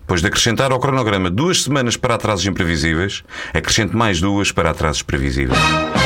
Depois de acrescentar ao cronograma 2 semanas para atrasos imprevisíveis, acrescente mais 2 para atrasos previsíveis.